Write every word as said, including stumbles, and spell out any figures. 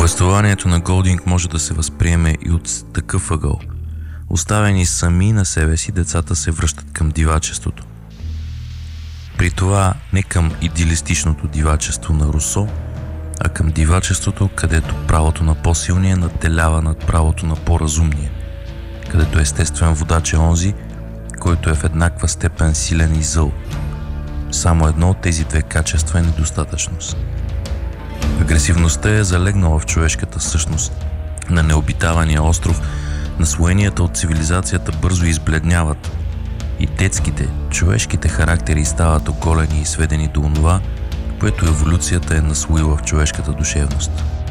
Повествованието на Голдинг може да се възприеме и от такъв ъгъл. Оставени сами на себе си, децата се връщат към дивачеството. При това не към идеалистичното дивачество на Русо, а към дивачеството, където правото на по-силния наделява над правото на по-разумния, където естествен водач е онзи, който е в еднаква степен силен и зъл. Само едно от тези две качества е недостатъчност. Агресивността е залегнала в човешката същност. На необитавания остров наслоенията от цивилизацията бързо избледняват и детските, човешките характери стават оголени и сведени до онова, което еволюцията е наслоила в човешката душевност.